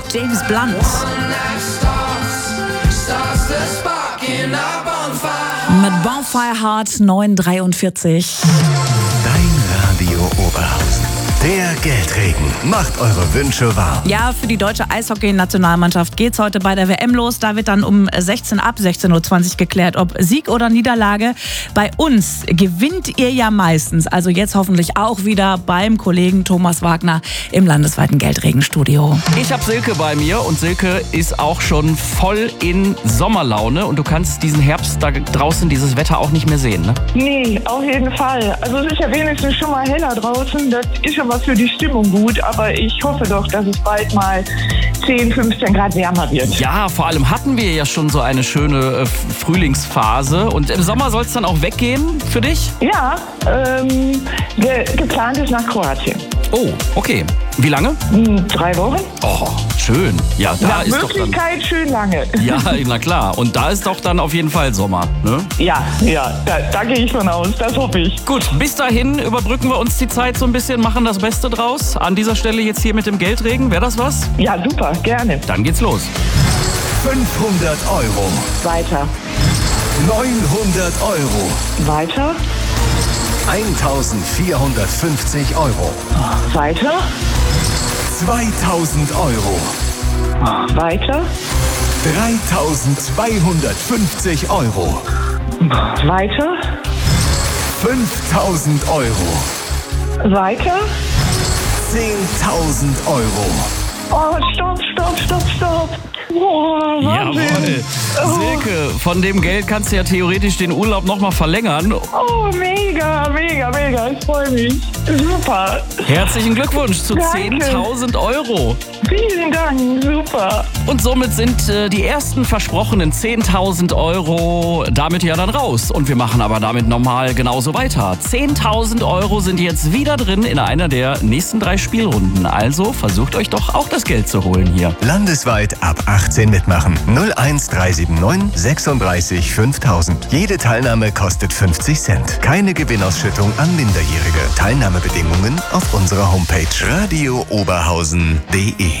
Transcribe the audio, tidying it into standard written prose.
James Blunt. Mit Bonfire Heart 9:43. Dein Radio Oberhausen. Der Geldregen macht eure Wünsche wahr. Ja, für die deutsche Eishockey-Nationalmannschaft geht's heute bei der WM los. Da wird dann um 16:20 Uhr geklärt, ob Sieg oder Niederlage. Bei uns gewinnt ihr ja meistens. Also jetzt hoffentlich auch wieder beim Kollegen Thomas Wagner im landesweiten Geldregenstudio. Ich habe Silke bei mir und Silke ist auch schon voll in Sommerlaune. Und du kannst diesen Herbst da draußen, dieses Wetter auch nicht mehr sehen, ne? Nee, auf jeden Fall. Also es ist ja wenigstens schon mal heller draußen. Das ist schon was für die Stimmung gut. Aber ich hoffe doch, dass es bald mal 10, 15 Grad wärmer wird. Ja, vor allem hatten wir ja schon so eine schöne Frühlingsphase. Und im Sommer soll es dann auch weggehen für dich? Ja, geplant ist nach Kroatien. Oh, okay. Wie lange? 3 Wochen. Oh, schön. Ja, da Nach ist doch dann... Möglichkeit schön lange. Ja, na klar. Und da ist doch dann auf jeden Fall Sommer, ne? Ja, da gehe ich von aus. Das hoffe ich. Gut, bis dahin überbrücken wir uns die Zeit so ein bisschen, machen das Beste draus. An dieser Stelle jetzt hier mit dem Geldregen. Wäre das was? Ja, super, gerne. Dann geht's los. 500 Euro. Weiter. 900 Euro. Weiter. 1450 Euro. Weiter. 2000 Euro. Weiter. 3250 Euro. Weiter. 5000 Euro. Weiter. 10.000 Euro. Oh, stopp. Oh, Wahnsinn. Jawohl. Silke, von dem Geld kannst du ja theoretisch den Urlaub nochmal verlängern. Oh, mega. Ich freue mich. Super. Herzlichen Glückwunsch zu Danke. 10.000 Euro. Vielen Dank. Super. Und somit sind die ersten versprochenen 10.000 Euro damit ja dann raus. Und wir machen aber damit nochmal genauso weiter. 10.000 Euro sind jetzt wieder drin in einer der nächsten 3 Spielrunden. Also versucht euch doch auch das Geld zu holen hier. Landesweit ab 18 mitmachen. 01379 36 5000. Jede Teilnahme kostet 50 Cent. Keine Gewinnausschüttung an Minderjährige. Teilnahmebedingungen auf unserer Homepage radiooberhausen.de.